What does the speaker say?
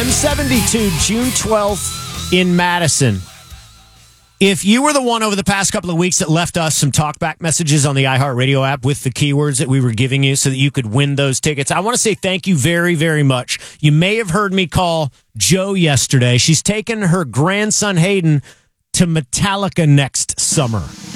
M72, June 12th in Madison. If you were the one over the past couple of weeks that left us some talkback messages on the iHeartRadio app with the keywords that we were giving you so that you could win those tickets, I want to say thank you very, very much. You may have heard me call Joe yesterday. She's taken her grandson Hayden to Metallica next summer.